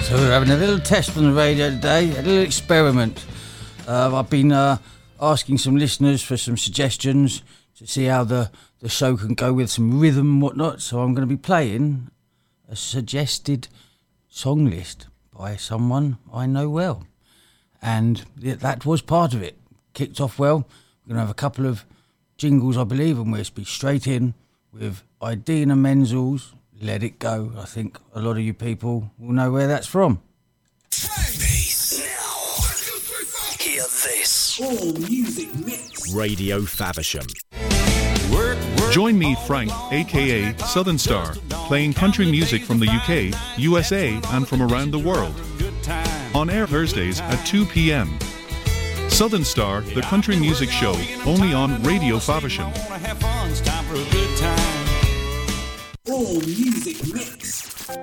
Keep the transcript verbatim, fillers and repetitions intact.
So we're having a little test on the radio today, a little experiment. Uh, I've been uh, asking some listeners for some suggestions to see how the, the show can go with some rhythm and whatnot. So I'm going to be playing a suggested song list by someone I know well. And that was part of it. Kicked off well. We're going to have a couple of jingles, I believe, and we'll be straight in with Idina Menzel's Let It Go. I think a lot of you people will know where that's from. Peace. Now, hear this. All music mix. Radio Faversham. Join me, Frank, aka Southern Star, playing country music from the U K, U S A, and from around the world. On air Thursdays at two p.m. Southern Star, the country music show, only on Radio Faversham. All music mix.